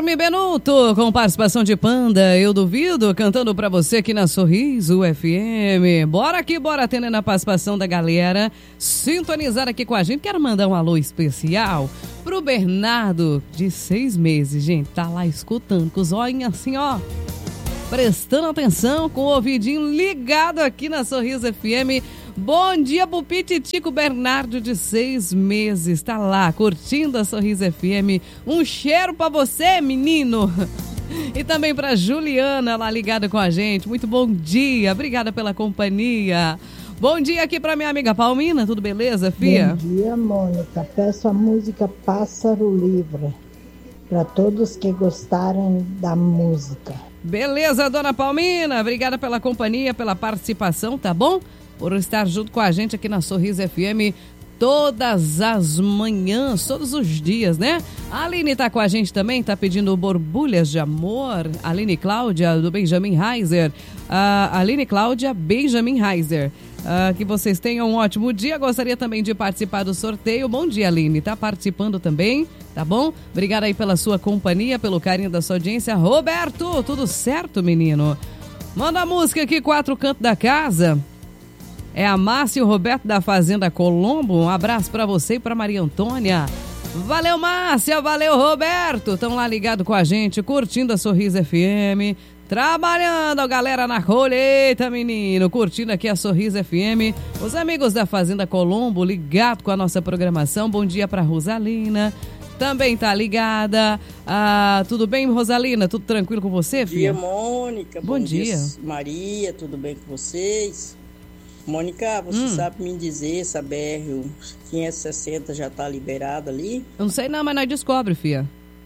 Guilherme Benuto, com participação de Panda, Eu Duvido, cantando pra você aqui na Sorriso FM. Bora aqui, bora atendendo a participação da galera, sintonizar aqui com a gente. Quero mandar um alô especial pro Bernardo, de 6 meses, gente, tá lá escutando, com os olhinhos assim, ó, prestando atenção, com o ouvidinho ligado aqui na Sorriso FM. Bom dia pro Pititico Bernardo, de 6 meses, tá lá curtindo a Sorriso FM. Um cheiro pra você, menino. E também pra Juliana, lá ligada com a gente. Muito bom dia, obrigada pela companhia. Bom dia aqui pra minha amiga Palmina, tudo beleza, fia? Bom dia, Mônica. Peço a música Pássaro Livre para todos que gostarem da música. Beleza, dona Palmina, obrigada pela companhia, pela participação, tá bom? Por estar junto com a gente aqui na Sorriso FM todas as manhãs, todos os dias, né? A Aline tá com a gente também, tá pedindo borbulhas de amor. Aline Cláudia, do Benjamin Heiser. Aline Cláudia, Benjamin Heiser. Que vocês tenham um ótimo dia. Gostaria também de participar do sorteio. Bom dia, Aline. Tá participando também, tá bom? Obrigada aí pela sua companhia, pelo carinho da sua audiência. Roberto, tudo certo, menino? Manda a música aqui, Quatro Cantos da Casa. É a Márcia e o Roberto da Fazenda Colombo. Um abraço pra você e pra Maria Antônia. Valeu, Márcia. Valeu, Roberto. Estão lá ligados com a gente, curtindo a Sorriso FM. Trabalhando, galera, na colheita, menino. Curtindo aqui a Sorriso FM. Os amigos da Fazenda Colombo ligados com a nossa programação. Bom dia pra Rosalina. Também tá ligada. Tudo bem, Rosalina? Tudo tranquilo com você, filha? Bom dia, Mônica. Bom dia. Maria, tudo bem com vocês? Mônica, você sabe me dizer se a BR 560 já tá liberada ali? Eu não sei não, mas nós descobre, filha.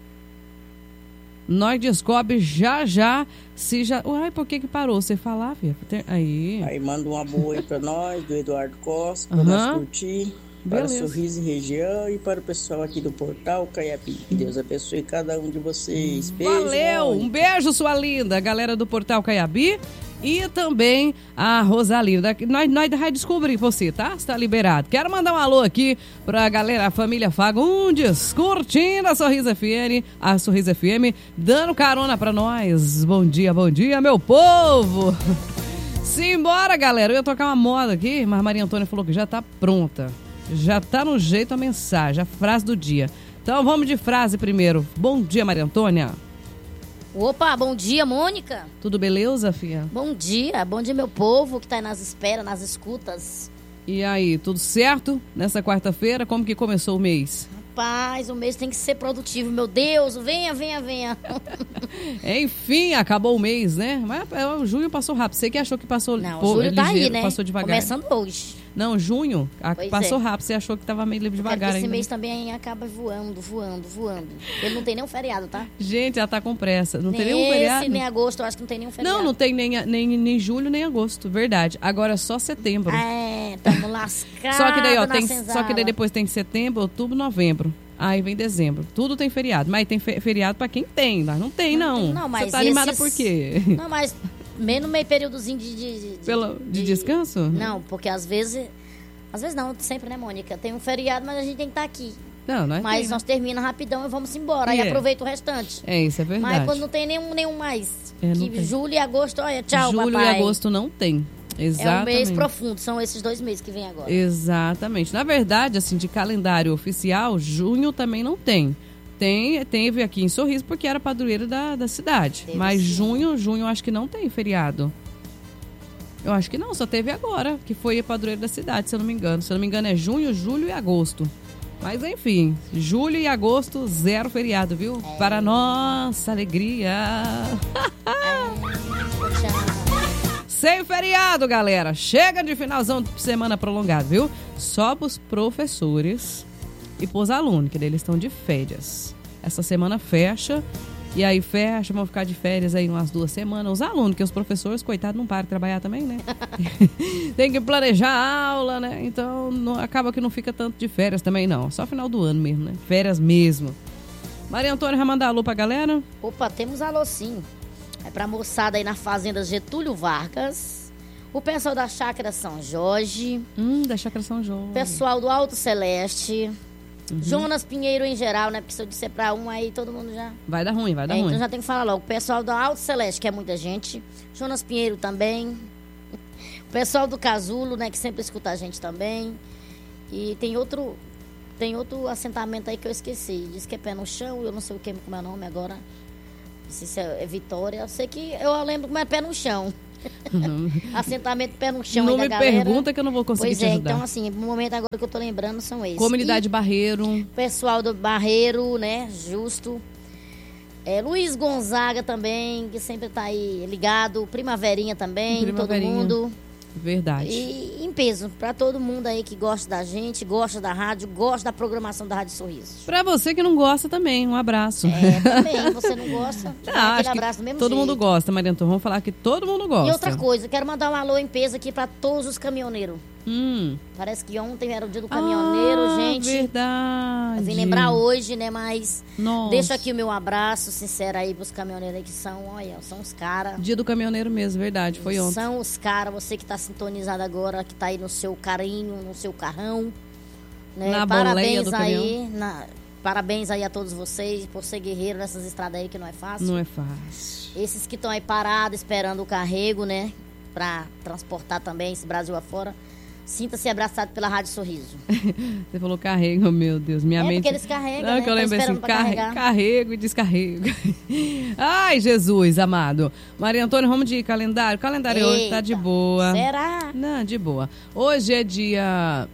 Nós descobre já se já... Uai, por que parou? Você falar, filha? Aí manda uma boa aí pra nós, do Eduardo Costa, pra nós curtir. Para Sorriso e região e para o pessoal aqui do Portal Caiabi. Que Deus abençoe cada um de vocês. Beijo. Valeu, um beijo, sua linda, galera do Portal Caiabi. E também a Rosalina. Nós vai descobrir você, tá? Está liberado. Quero mandar um alô aqui pra galera, a família Fagundes, curtindo a Sorriso FM, dando carona pra nós. Bom dia, meu povo. Simbora, galera. Eu ia tocar uma moda aqui, mas Maria Antônia falou que já tá pronta. Já tá no jeito a mensagem, a frase do dia. Então vamos de frase primeiro. Bom dia, Maria Antônia. Opa, bom dia, Mônica. Tudo beleza, filha? Bom dia, meu povo que tá aí nas esperas, nas escutas. E aí, tudo certo? Nessa quarta-feira, como que começou o mês? Rapaz, o mês tem que ser produtivo, meu Deus, venha. Enfim, acabou o mês, né? Mas o junho passou rápido. Você que achou que passou... Não, o julho tá aí, né? Passou devagar. Começando hoje. Não, junho passou rápido. Você achou que tava meio devagar ainda. Esse mês também acaba voando. Ele não tem nenhum feriado, tá? Gente, ela tá com pressa. Não tem nenhum esse, feriado. Nem agosto, eu acho que não tem nenhum feriado. Não tem nem julho, nem agosto. Verdade. Agora é só setembro. Tamo lascados. Só que daí depois tem setembro, outubro, novembro. Aí vem dezembro. Tudo tem feriado. Mas tem feriado pra quem tem. Mas não tem, não. Não, mas você tá animada por quê? Não, mas menos meio períodozinho de descanso? Não, porque às vezes não, sempre, né, Mônica? Tem um feriado, mas a gente tem que estar aqui. Não, mas nós termina rapidão e vamos embora. Aí aproveita o restante. Isso é verdade. Mas quando não tem nenhum mais. Tem. Julho e agosto, olha, tchau, julho papai. Julho e agosto não tem. Exatamente. É um mês profundo, são esses 2 meses que vem agora. Exatamente. Na verdade, assim, de calendário oficial, junho também não tem. Teve aqui em Sorriso porque era padroeiro da cidade. Mas junho eu acho que não tem feriado. Eu acho que não, só teve agora, que foi padroeiro da cidade, se eu não me engano. Se eu não me engano é junho, julho e agosto. Mas enfim, julho e agosto, 0 feriado, viu? Para nossa alegria. Sem feriado, galera. Chega de finalzão de semana prolongado, viu? Só pros professores e pros alunos, que eles estão de férias. Essa semana fecha, e aí vão ficar de férias aí umas 2 semanas. Os alunos, que os professores, coitados, não param de trabalhar também, né? Tem que planejar a aula, né? Então, acaba que não fica tanto de férias também, não. Só final do ano mesmo, né? Férias mesmo. Maria Antônia, vai mandar alô pra galera? Opa, temos alô sim. É pra moçada aí na Fazenda Getúlio Vargas. O pessoal da Chácara São Jorge. Da Chácara São Jorge. Pessoal do Alto Celeste. Jonas Pinheiro em geral, né? Porque se eu disser pra um, aí todo mundo já... Vai dar ruim, vai dar ruim. Então já tem que falar logo. O pessoal da Alto Celeste, que é muita gente. Jonas Pinheiro também. O pessoal do Casulo, né? Que sempre escuta a gente também. E tem outro assentamento aí que eu esqueci. Diz que é Pé no Chão, eu não sei como é o nome agora. Se é Vitória. Eu sei que eu lembro como é Pé no Chão. Assentamento Pé no Chão. Não aí me da galera. Pergunta que eu não vou conseguir te ajudar. Então assim, no momento agora que eu tô lembrando são esses. Comunidade Barreiro. Pessoal do Barreiro, né? Justo. Luiz Gonzaga também, que sempre tá aí ligado. Primaverinha também, todo mundo. Verdade. E em peso, pra todo mundo aí que gosta da gente, gosta da rádio, gosta da programação da Rádio Sorriso. Pra você que não gosta também, um abraço. Também, você não gosta, aquele abraço do mesmo todo jeito. Mundo gosta, Maria Antônia, vamos falar que todo mundo gosta. E outra coisa, quero mandar um alô em peso aqui pra todos os caminhoneiros. Parece que ontem era o dia do caminhoneiro, gente. Verdade. Eu vim lembrar hoje, né, mas Nossa. Deixo aqui o meu abraço sincero aí pros caminhoneiros aí que são os caras. Dia do caminhoneiro mesmo, verdade, foi ontem. São os caras, você que tá sintonizado agora, que tá aí no seu carinho, no seu carrão, né? Na parabéns do aí, parabéns aí a todos vocês por ser guerreiro nessas estradas aí que não é fácil. Não é fácil. Esses que estão aí parados esperando o carrego, né, pra transportar também esse Brasil afora. Sinta-se abraçado pela Rádio Sorriso. Você falou carrego, meu Deus, minha mente... porque eles carregam, não, né? que eu lembro assim, carregar. Carrego e descarrego. Ai, Jesus, amado. Maria Antônia, vamos de calendário? O calendário hoje tá de boa. Será? Não, de boa. Hoje é Dia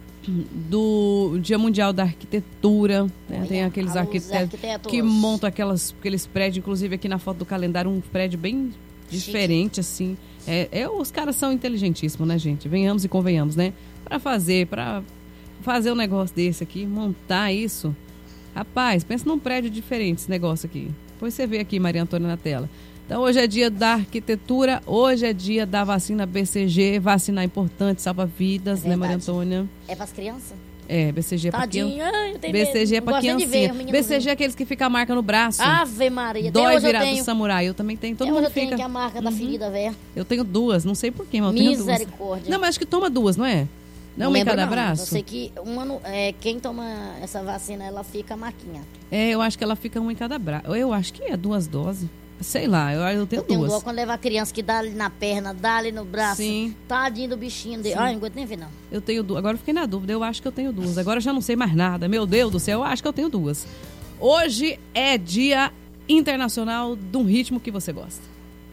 Mundial da Arquitetura, né? Tem aqueles arquitetos que montam aqueles prédios, inclusive aqui na foto do calendário, um prédio bem diferente, assim. Os caras são inteligentíssimos, né, gente? Venhamos e convenhamos, né? Pra fazer um negócio desse aqui, montar isso. Rapaz, pensa num prédio diferente esse negócio aqui. Depois você vê aqui, Maria Antônia, na tela. Então, hoje é dia da arquitetura, hoje é dia da vacina BCG. Vacinar é importante, salva vidas, né, Maria Antônia? É pras crianças? BCG é pra criança. BCG é pra criancinha. BCG é aqueles que ficam a marca no braço. Ave Maria. Dói virado do samurai. Eu também tenho. Todo mundo fica. Eu tenho que a marca da ferida, velho. Eu tenho 2, não sei porquê, mas eu tenho 2. Misericórdia. Não, mas acho que toma 2, não é? Não em cada braço? Eu sei que quem toma essa vacina, ela fica a marquinha. Eu acho que ela fica um em cada braço. Eu acho que é 2 doses. Sei lá, eu tenho 2. Eu tenho dó quando leva a criança que dá ali na perna, dá ali no braço. Sim. Tadinho do bichinho dele. Ai, não aguento nem ver, não. Eu tenho 2. Agora eu fiquei na dúvida, eu acho que eu tenho 2. Agora eu já não sei mais nada. Meu Deus do céu, eu acho que eu tenho 2. Hoje é Dia Internacional de um ritmo que você gosta.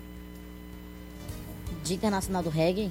Dia Internacional do Reggae?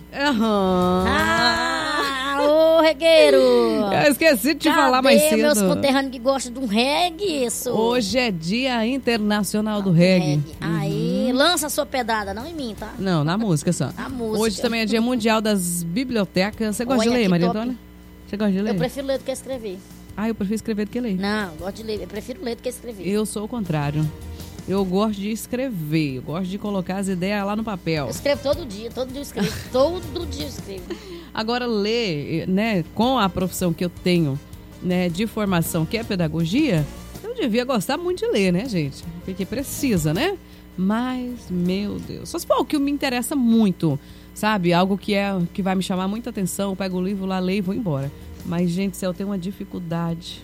Ô, regueiro! Eu esqueci de te falar mais cedo. Meus conterrâneos que gostam de um reggae, isso. Hoje é Dia Internacional do Reggae. Aí, lança a sua pedrada, não em mim, tá? Não, na música só. Na música. Hoje também é Dia Mundial das Bibliotecas. Você gosta de ler, Maria Antônia? Você gosta de ler? Eu prefiro ler do que escrever. Eu prefiro escrever do que ler. Não, eu gosto de ler. Eu prefiro ler do que escrever. Eu sou o contrário. Eu gosto de escrever, eu gosto de colocar as ideias lá no papel. Eu escrevo todo dia eu escrevo. Todo dia eu escrevo. Agora, ler, né, com a profissão que eu tenho, né, de formação, que é pedagogia, eu devia gostar muito de ler, né, gente? Porque precisa, né? Mas, meu Deus, só se for o que me interessa muito, sabe? Algo que vai me chamar muita atenção, eu pego o livro lá, leio e vou embora. Mas, gente, eu tenho uma dificuldade.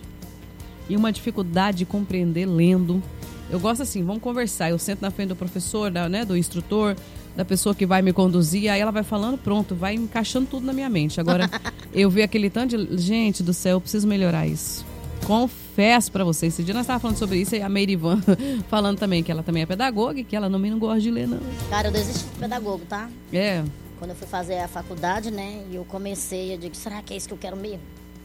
E uma dificuldade de compreender lendo. Eu gosto assim, vamos conversar. Eu sento na frente do professor, do instrutor, da pessoa que vai me conduzir. Aí ela vai falando, pronto, vai encaixando tudo na minha mente. Agora, eu vi aquele tanto de... Gente do céu, eu preciso melhorar isso. Confesso pra vocês. Esse dia nós estávamos falando sobre isso e a Meirivan falando também que ela também é pedagoga e que ela também não gosta de ler, não. Cara, eu desisti de pedagogo, tá? Quando eu fui fazer a faculdade, né? E eu comecei, eu digo, será que é isso que eu quero mesmo?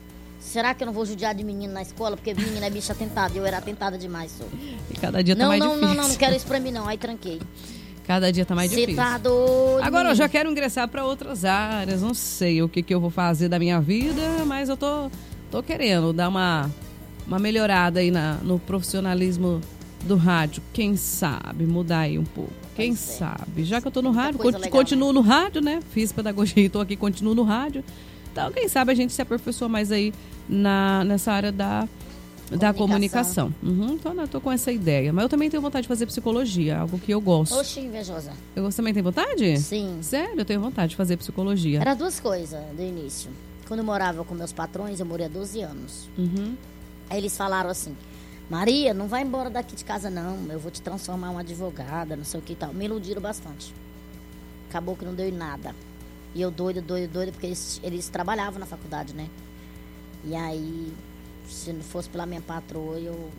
Será que eu não vou judiar de menino na escola? Porque menina é bicha atentada. Eu era atentada demais, sou. E cada dia tá mais difícil. Não quero isso pra mim, não. Aí tranquei. Cada dia tá mais difícil. Você tá doido. Agora eu já quero ingressar pra outras áreas. Não sei o que eu vou fazer da minha vida, mas eu tô querendo dar uma melhorada aí no profissionalismo do rádio. Quem sabe mudar aí um pouco. Quem sabe? Já que eu tô no rádio, continuo no rádio, né? Fiz pedagogia e tô aqui, continuo no rádio. Então, quem sabe a gente se aperfeiçoa mais aí nessa área da comunicação. Então, eu tô com essa ideia. Mas eu também tenho vontade de fazer psicologia, algo que eu gosto. Oxi, invejosa. Você também tem vontade? Sim. Sério, eu tenho vontade de fazer psicologia. Era 2 coisas do início. Quando eu morava com meus patrões, eu morei há 12 anos. Aí eles falaram assim, Maria, não vai embora daqui de casa não, eu vou te transformar em uma advogada, não sei o que e tal. Me iludiram bastante. Acabou que não deu em nada. E eu doida, porque eles trabalhavam na faculdade, né? E aí, se não fosse pela minha patroa,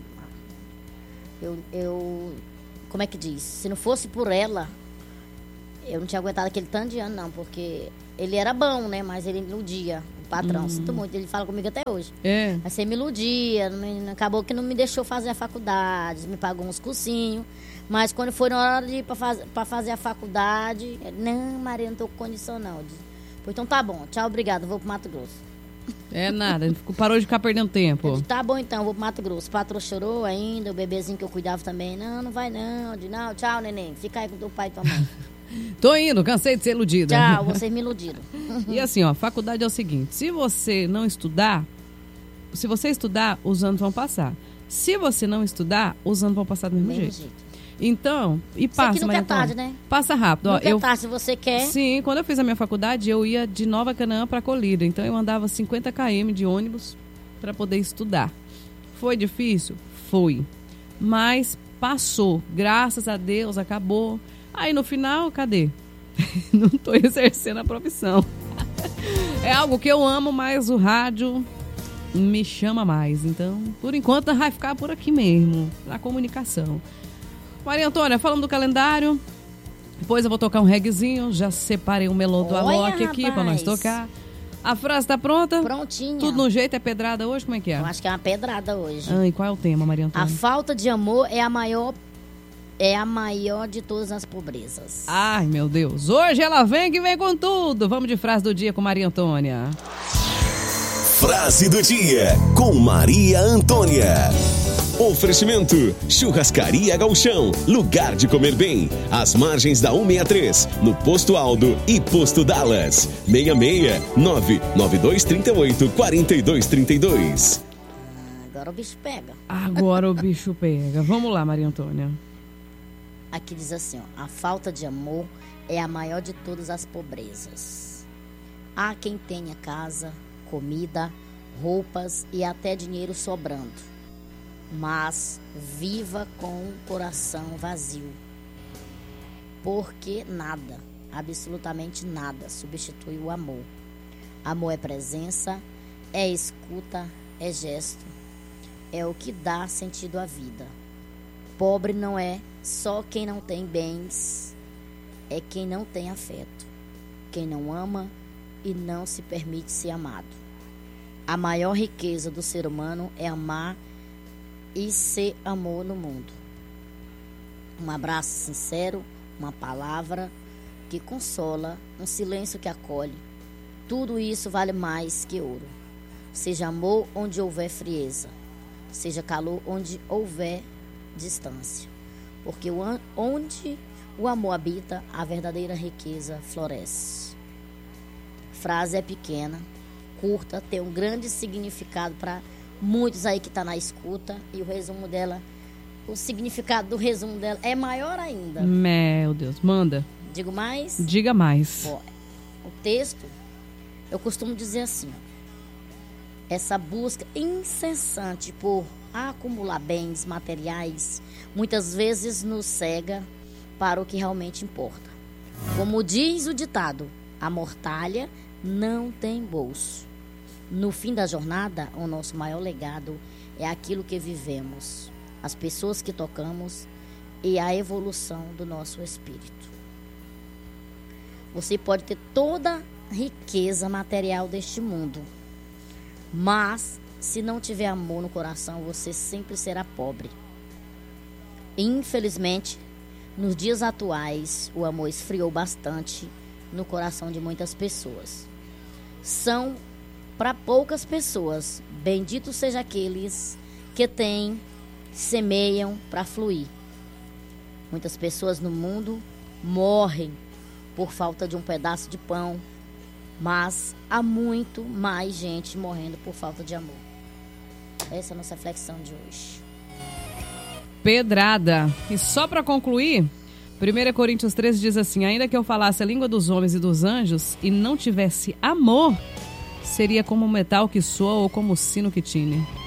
eu como é que diz? Se não fosse por ela, eu não tinha aguentado aquele tanto de ano, não, porque ele era bom, né? Mas ele me iludia, o patrão. Sinto muito, ele fala comigo até hoje. Mas você me iludia, acabou que não me deixou fazer a faculdade, me pagou uns cursinhos. Mas quando foi na hora de ir pra fazer a faculdade, não, Maria, não tô com condição, não. Eu disse, então tá bom, tchau, obrigado, vou pro Mato Grosso. É nada, parou de ficar perdendo tempo. Eu disse, tá bom então, vou pro Mato Grosso. O patrão chorou ainda, o bebezinho que eu cuidava também. Não vai não. Eu disse, não, tchau, neném, fica aí com teu pai e tua mãe. Tô indo, cansei de ser iludida. Tchau, vocês me iludiram. E assim, ó, faculdade é o seguinte, se você estudar, os anos vão passar. Se você não estudar, os anos vão passar do mesmo jeito. Então, e passa, isso aqui nunca é tarde, né? Passa rápido. Nunca é tarde, se você quer. Sim, quando eu fiz a minha faculdade, eu ia de Nova Canaã para Colíder. Então, eu andava 50 km de ônibus para poder estudar. Foi difícil? Foi. Mas passou. Graças a Deus, acabou. Aí, no final, cadê? Não estou exercendo a profissão. É algo que eu amo, mas o rádio me chama mais. Então, por enquanto, vai ficar por aqui mesmo, na comunicação. Maria Antônia, falando do calendário, depois eu vou tocar um reguezinho, já separei um melô do Alok aqui pra nós tocar. A frase tá pronta? Prontinha. Tudo no jeito, é pedrada hoje? Como é que é? Eu acho que é uma pedrada hoje. E qual é o tema, Maria Antônia? A falta de amor é a maior de todas as pobrezas. Ai, meu Deus. Hoje ela vem que vem com tudo. Vamos de frase do dia com Maria Antônia. Frase do dia com Maria Antônia. Oferecimento: Churrascaria Gauchão, lugar de comer bem, às margens da 163, no Posto Aldo e Posto Dallas. 66-99238-4232. Agora o bicho pega. Agora o bicho pega. Vamos lá, Maria Antônia. Aqui diz assim, ó, a falta de amor é a maior de todas as pobrezas. Há quem tenha casa, comida, roupas e até dinheiro sobrando, mas viva com o coração vazio, porque nada, absolutamente nada, substitui o amor. Amor é presença, é escuta, é gesto, é o que dá sentido à vida. Pobre não é só quem não tem bens, é quem não tem afeto, quem não ama e não se permite ser amado. A maior riqueza do ser humano é amar e ser amor no mundo. Um abraço sincero, uma palavra que consola, um silêncio que acolhe. Tudo isso vale mais que ouro. Seja amor onde houver frieza, seja calor onde houver distância. Porque onde o amor habita, a verdadeira riqueza floresce. A frase é pequena, curta, tem um grande significado para muitos aí que está na escuta, e o resumo dela, o significado do resumo dela é maior ainda. Meu Deus, manda. Digo mais? Diga mais. Ó, o texto, eu costumo dizer assim, ó, essa busca incessante por acumular bens materiais, muitas vezes nos cega para o que realmente importa. Como diz o ditado, a mortalha não tem bolso. No fim da jornada, o nosso maior legado é aquilo que vivemos, as pessoas que tocamos e a evolução do nosso espírito. Você pode ter toda a riqueza material deste mundo, mas se não tiver amor no coração, você sempre será pobre. Infelizmente, nos dias atuais, o amor esfriou bastante no coração de muitas pessoas. São para poucas pessoas, bendito seja aqueles que têm, semeiam para fluir. Muitas pessoas no mundo morrem por falta de um pedaço de pão, mas há muito mais gente morrendo por falta de amor. Essa é a nossa reflexão de hoje. Pedrada. E só para concluir, 1 Coríntios 13 diz assim: ainda que eu falasse a língua dos homens e dos anjos e não tivesse amor, seria como o metal que soa ou como o sino que tine.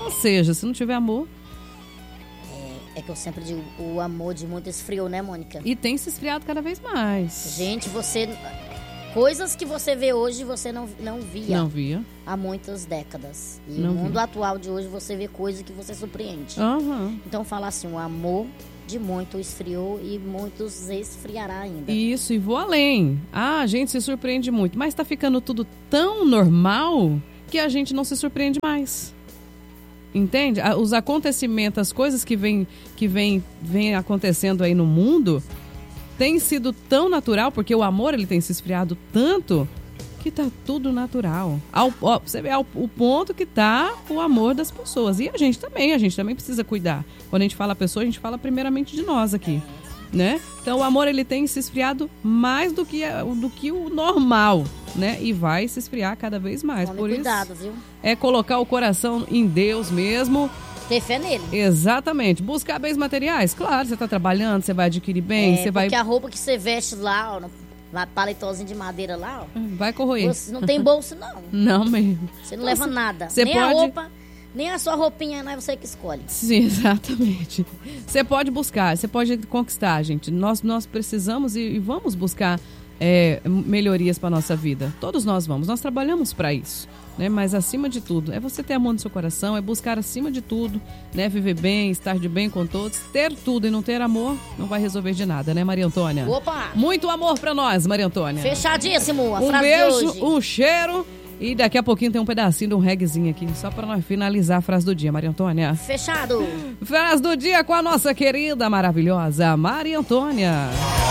Ou seja, se não tiver amor... É que eu sempre digo, o amor de muito esfriou, né, Mônica? E tem se esfriado cada vez mais. Gente, coisas que você vê hoje, você não via. Não via. Há muitas décadas. E não no mundo via. atual de hoje, você vê coisas que você surpreende. Uhum. Então, falar assim, o amor de muito esfriou e muitos esfriará ainda. Isso, e vou além. A gente se surpreende muito, mas tá ficando tudo tão normal que a gente não se surpreende mais. Entende? Os acontecimentos, as coisas que vem acontecendo aí no mundo tem sido tão natural, porque o amor ele tem se esfriado tanto que tá tudo natural. Você vê o ponto que tá o amor das pessoas. E a gente também precisa cuidar. Quando a gente fala a pessoa, a gente fala primeiramente de nós aqui, né? Então o amor ele tem se esfriado mais do que o normal, né? E vai se esfriar cada vez mais. Tome por cuidado, isso viu? É colocar o coração em Deus mesmo. Ter fé nele. Exatamente. Buscar bens materiais. Claro, você tá trabalhando, você vai adquirir bens, você vai... Porque a roupa que você veste lá, ó, paletozinho de madeira lá, ó. Vai corroer. Você não tem bolso, não. Não mesmo. Você não leva nada. Você nem pode... a roupa, nem a sua roupinha, não é você que escolhe. Sim, exatamente. Você pode buscar, você pode conquistar, gente. Nós precisamos e vamos buscar melhorias para nossa vida. Todos nós vamos. Nós trabalhamos para isso. Né? Mas acima de tudo, é você ter amor no seu coração, é buscar acima de tudo, né? Viver bem, estar de bem com todos, ter tudo e não ter amor, não vai resolver de nada, né, Maria Antônia? Opa! Muito amor pra nós, Maria Antônia. Fechadíssimo, a um frase beijo, de hoje. Um cheiro e daqui a pouquinho tem um pedacinho de um reguezinho aqui, só pra nós finalizar a frase do dia, Maria Antônia. Fechado! Frase do dia com a nossa querida, maravilhosa Maria Antônia.